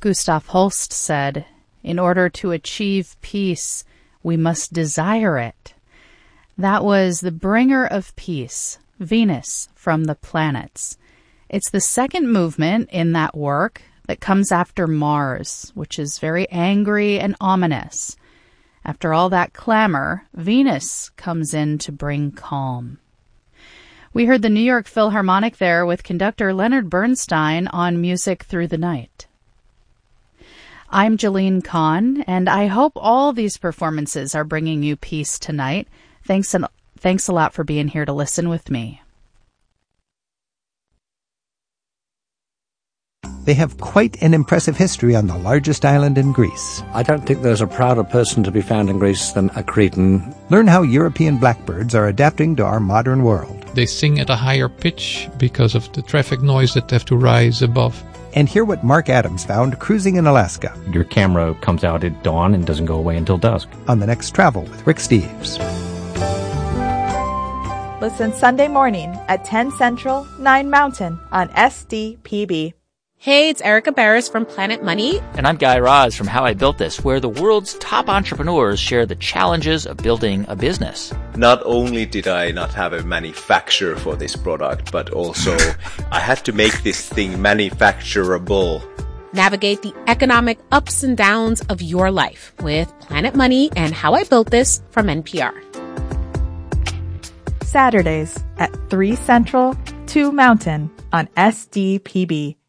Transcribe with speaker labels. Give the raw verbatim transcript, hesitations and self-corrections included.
Speaker 1: Gustav Holst said, "In order to achieve peace, we must desire it." That was The Bringer of Peace, Venus from the Planets. It's the second movement in that work that comes after Mars, which is very angry and ominous. After all that clamor, Venus comes in to bring calm. We heard the New York Philharmonic there with conductor Leonard Bernstein on Music Through the Night. I'm Jeline Kahn, and I hope all these performances are bringing you peace tonight. Thanks, and, thanks a lot for being here to listen with me.
Speaker 2: They have quite an impressive history on the largest island in Greece.
Speaker 3: I don't think there's a prouder person to be found in Greece than a Cretan.
Speaker 2: Learn how European blackbirds are adapting to our modern world.
Speaker 4: They sing at a higher pitch because of the traffic noise that they have to rise above.
Speaker 2: And hear what Mark Adams found cruising in Alaska.
Speaker 5: Your camera comes out at dawn and doesn't go away until dusk.
Speaker 2: On The Next Travel with Rick Steves.
Speaker 6: Listen Sunday morning at ten Central, nine Mountain on S D P B.
Speaker 7: Hey, it's Erica Barris from Planet Money.
Speaker 8: And I'm Guy Raz from How I Built This, where the world's top entrepreneurs share the challenges of building a business.
Speaker 9: Not only did I not have a manufacturer for this product, but also I had to make this thing manufacturable.
Speaker 7: Navigate the economic ups and downs of your life with Planet Money and How I Built This from N P R.
Speaker 6: Saturdays at three Central, two Mountain on S D P B.